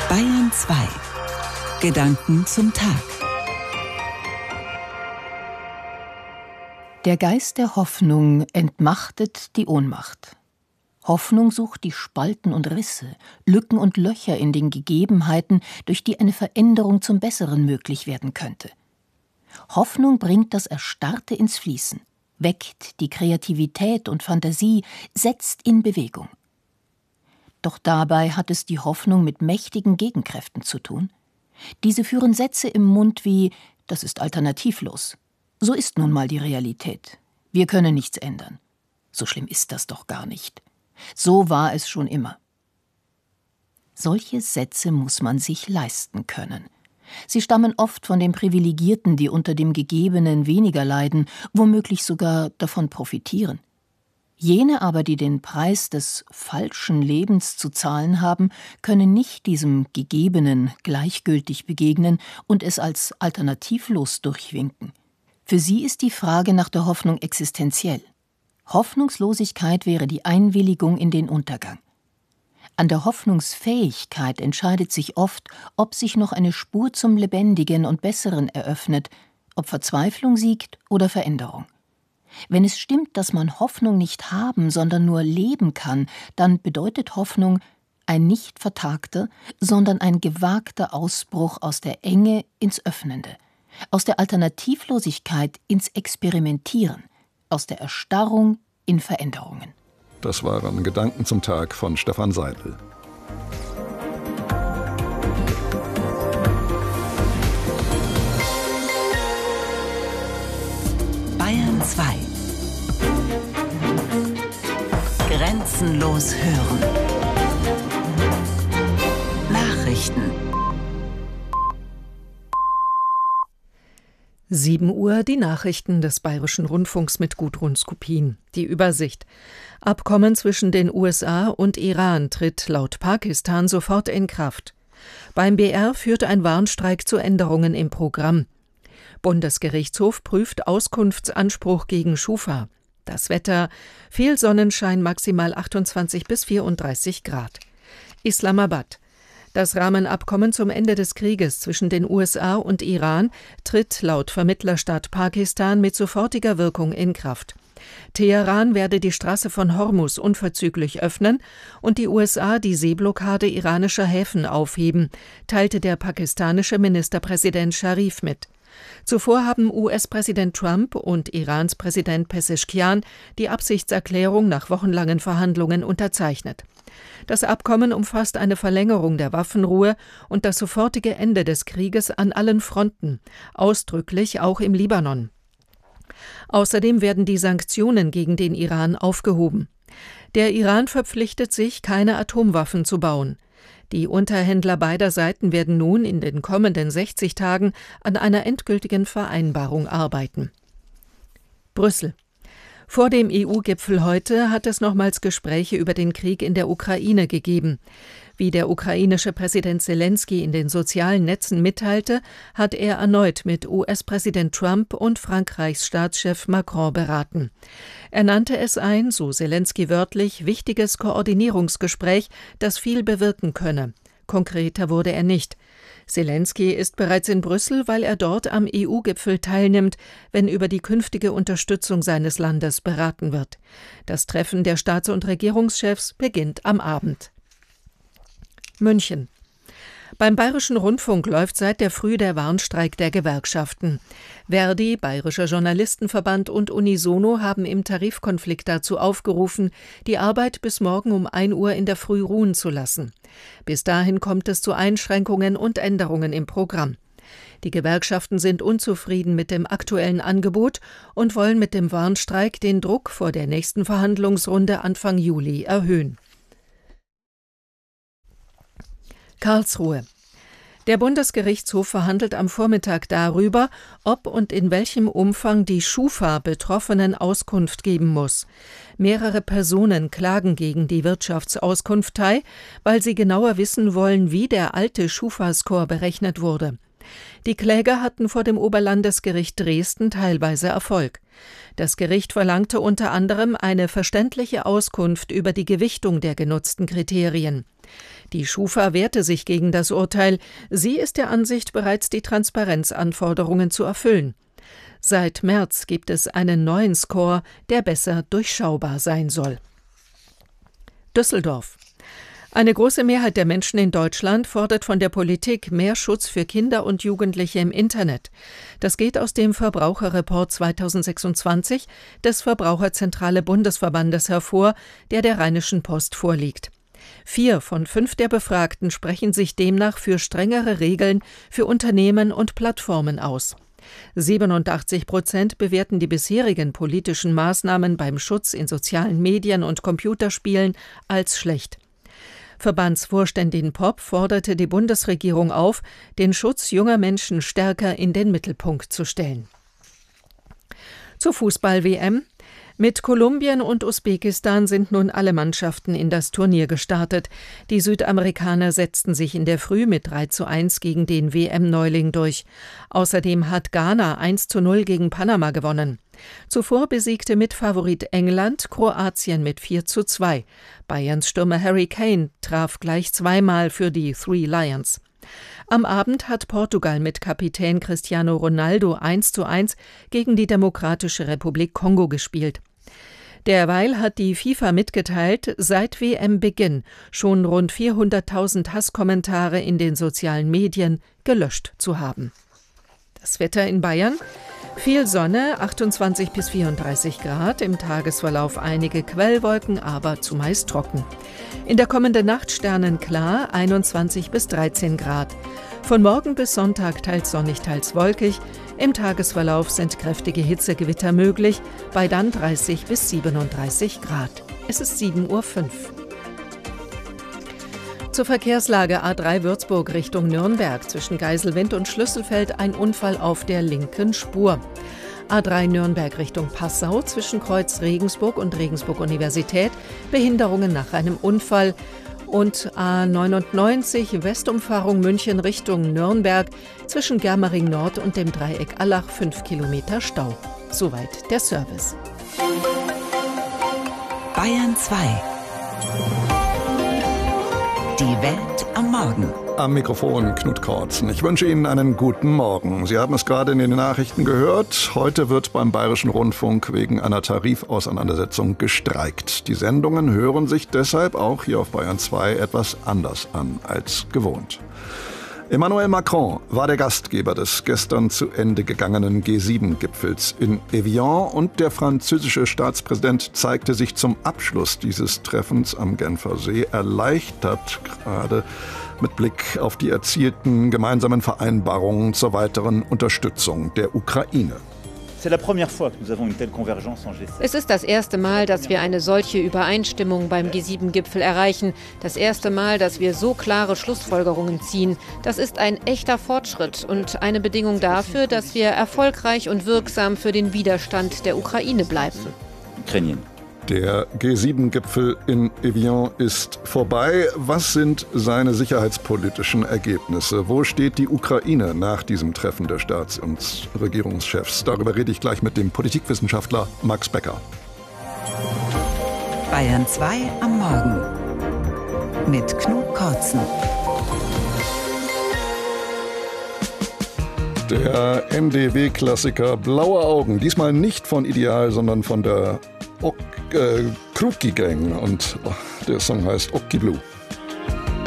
Bayern 2. Gedanken zum Tag. Der Geist der Hoffnung entmachtet die Ohnmacht. Hoffnung sucht die Spalten und Risse, Lücken und Löcher in den Gegebenheiten, durch die eine Veränderung zum Besseren möglich werden könnte. Hoffnung bringt das Erstarrte ins Fließen, weckt die Kreativität und Fantasie, setzt in Bewegung. Doch dabei hat es die Hoffnung mit mächtigen Gegenkräften zu tun. Diese führen Sätze im Mund wie „Das ist alternativlos“. So ist nun mal die Realität. Wir können nichts ändern. So schlimm ist das doch gar nicht. So war es schon immer. Solche Sätze muss man sich leisten können. Sie stammen oft von den Privilegierten, die unter dem Gegebenen weniger leiden, womöglich sogar davon profitieren. Jene aber, die den Preis des falschen Lebens zu zahlen haben, können nicht diesem Gegebenen gleichgültig begegnen und es als alternativlos durchwinken. Für sie ist die Frage nach der Hoffnung existenziell. Hoffnungslosigkeit wäre die Einwilligung in den Untergang. An der Hoffnungsfähigkeit entscheidet sich oft, ob sich noch eine Spur zum Lebendigen und Besseren eröffnet, ob Verzweiflung siegt oder Veränderung. Wenn es stimmt, dass man Hoffnung nicht haben, sondern nur leben kann, dann bedeutet Hoffnung ein nicht vertagter, sondern ein gewagter Ausbruch aus der Enge ins Öffnende, aus der Alternativlosigkeit ins Experimentieren, aus der Erstarrung in Veränderungen. Das waren Gedanken zum Tag von Stefan Seidel. Bayern 2. Grenzenlos hören. Nachrichten. 7 Uhr, die Nachrichten des Bayerischen Rundfunks mit Gudrun Skupin. Die Übersicht. Abkommen zwischen den USA und Iran tritt laut Pakistan sofort in Kraft. Beim BR führt ein Warnstreik zu Änderungen im Programm. Bundesgerichtshof prüft Auskunftsanspruch gegen Schufa. Das Wetter: viel Sonnenschein, maximal 28 bis 34 Grad. Islamabad. Das Rahmenabkommen zum Ende des Krieges zwischen den USA und Iran tritt laut Vermittlerstaat Pakistan mit sofortiger Wirkung in Kraft. Teheran werde die Straße von Hormuz unverzüglich öffnen und die USA die Seeblockade iranischer Häfen aufheben, teilte der pakistanische Ministerpräsident Sharif mit. Zuvor haben US-Präsident Trump und Irans Präsident Pezeshkian die Absichtserklärung nach wochenlangen Verhandlungen unterzeichnet. Das Abkommen umfasst eine Verlängerung der Waffenruhe und das sofortige Ende des Krieges an allen Fronten, ausdrücklich auch im Libanon. Außerdem werden die Sanktionen gegen den Iran aufgehoben. Der Iran verpflichtet sich, keine Atomwaffen zu bauen. Die Unterhändler beider Seiten werden nun in den kommenden 60 Tagen an einer endgültigen Vereinbarung arbeiten. Brüssel. Vor dem EU-Gipfel heute hat es nochmals Gespräche über den Krieg in der Ukraine gegeben. Wie der ukrainische Präsident Selensky in den sozialen Netzen mitteilte, hat er erneut mit US-Präsident Trump und Frankreichs Staatschef Macron beraten. Er nannte es ein, so Selensky wörtlich, wichtiges Koordinierungsgespräch, das viel bewirken könne. Konkreter wurde er nicht. Selensky ist bereits in Brüssel, weil er dort am EU-Gipfel teilnimmt, wenn über die künftige Unterstützung seines Landes beraten wird. Das Treffen der Staats- und Regierungschefs beginnt am Abend. München. Beim Bayerischen Rundfunk läuft seit der Früh der Warnstreik der Gewerkschaften. Verdi, Bayerischer Journalistenverband und Unisono haben im Tarifkonflikt dazu aufgerufen, die Arbeit bis morgen um 1 Uhr in der Früh ruhen zu lassen. Bis dahin kommt es zu Einschränkungen und Änderungen im Programm. Die Gewerkschaften sind unzufrieden mit dem aktuellen Angebot und wollen mit dem Warnstreik den Druck vor der nächsten Verhandlungsrunde Anfang Juli erhöhen. Karlsruhe. Der Bundesgerichtshof verhandelt am Vormittag darüber, ob und in welchem Umfang die Schufa Betroffenen Auskunft geben muss. Mehrere Personen klagen gegen die Wirtschaftsauskunftei, weil sie genauer wissen wollen, wie der alte Schufa-Score berechnet wurde. Die Kläger hatten vor dem Oberlandesgericht Dresden teilweise Erfolg. Das Gericht verlangte unter anderem eine verständliche Auskunft über die Gewichtung der genutzten Kriterien. Die Schufa wehrte sich gegen das Urteil. Sie ist der Ansicht, bereits die Transparenzanforderungen zu erfüllen. Seit März gibt es einen neuen Score, der besser durchschaubar sein soll. Düsseldorf. Eine große Mehrheit der Menschen in Deutschland fordert von der Politik mehr Schutz für Kinder und Jugendliche im Internet. Das geht aus dem Verbraucherreport 2026 des Verbraucherzentrale Bundesverbandes hervor, der Rheinischen Post vorliegt. 4 von 5 der Befragten sprechen sich demnach für strengere Regeln für Unternehmen und Plattformen aus. 87% bewerten die bisherigen politischen Maßnahmen beim Schutz in sozialen Medien und Computerspielen als schlecht. Verbandsvorständin Popp forderte die Bundesregierung auf, den Schutz junger Menschen stärker in den Mittelpunkt zu stellen. Zur Fußball-WM. Mit Kolumbien und Usbekistan sind nun alle Mannschaften in das Turnier gestartet. Die Südamerikaner setzten sich in der Früh mit 3:1 gegen den WM-Neuling durch. Außerdem hat Ghana 1:0 gegen Panama gewonnen. Zuvor besiegte Mitfavorit England Kroatien mit 4:2. Bayerns Stürmer Harry Kane traf gleich zweimal für die Three Lions. Am Abend hat Portugal mit Kapitän Cristiano Ronaldo 1:1 gegen die Demokratische Republik Kongo gespielt. Derweil hat die FIFA mitgeteilt, seit WM-Beginn schon rund 400.000 Hasskommentare in den sozialen Medien gelöscht zu haben. Das Wetter in Bayern: viel Sonne, 28 bis 34 Grad, im Tagesverlauf einige Quellwolken, aber zumeist trocken. In der kommenden Nacht sternenklar, 21 bis 13 Grad. Von morgen bis Sonntag teils sonnig, teils wolkig. Im Tagesverlauf sind kräftige Hitzegewitter möglich, bei dann 30 bis 37 Grad. Es ist 7:05 Uhr. Zur Verkehrslage: A3 Würzburg Richtung Nürnberg. Zwischen Geiselwind und Schlüsselfeld ein Unfall auf der linken Spur. A3 Nürnberg Richtung Passau. Zwischen Kreuz Regensburg und Regensburg Universität Behinderungen nach einem Unfall. Und A99 Westumfahrung München Richtung Nürnberg. Zwischen Germering Nord und dem Dreieck Allach 5 Kilometer Stau. Soweit der Service. Bayern 2. Die Welt am Morgen. Am Mikrofon Knut Kortzen. Ich wünsche Ihnen einen guten Morgen. Sie haben es gerade in den Nachrichten gehört. Heute wird beim Bayerischen Rundfunk wegen einer Tarifauseinandersetzung gestreikt. Die Sendungen hören sich deshalb auch hier auf Bayern 2 etwas anders an als gewohnt. Emmanuel Macron war der Gastgeber des gestern zu Ende gegangenen G7-Gipfels in Evian und der französische Staatspräsident zeigte sich zum Abschluss dieses Treffens am Genfer See erleichtert, gerade mit Blick auf die erzielten gemeinsamen Vereinbarungen zur weiteren Unterstützung der Ukraine. Es ist das erste Mal, dass wir eine solche Übereinstimmung beim G7-Gipfel erreichen. Das erste Mal, dass wir so klare Schlussfolgerungen ziehen. Das ist ein echter Fortschritt und eine Bedingung dafür, dass wir erfolgreich und wirksam für den Widerstand der Ukraine bleiben. Der G7-Gipfel in Evian ist vorbei. Was sind seine sicherheitspolitischen Ergebnisse? Wo steht die Ukraine nach diesem Treffen der Staats- und Regierungschefs? Darüber rede ich gleich mit dem Politikwissenschaftler Max Becker. Bayern 2 am Morgen mit Knut Kortzen. Der NDW-Klassiker Blaue Augen, diesmal nicht von Ideal, sondern von der Kruki Gang und der Song heißt Okki Blue.